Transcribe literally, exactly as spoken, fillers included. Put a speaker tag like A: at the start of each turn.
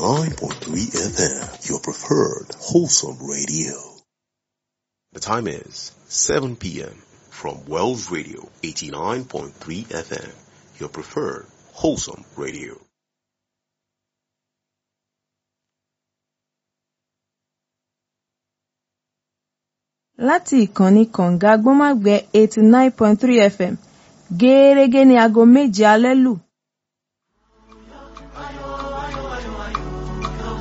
A: eighty-nine point three F M, your preferred wholesome radio. The time is seven p.m. from Wells Radio eighty-nine point three F M, your preferred wholesome radio.
B: Láti ìkànnì kànga gbọ́nmágbẹ́ eighty-nine point three F M, gẹ́ẹ́rẹ́gẹ́ ní aago méje alẹ́ lù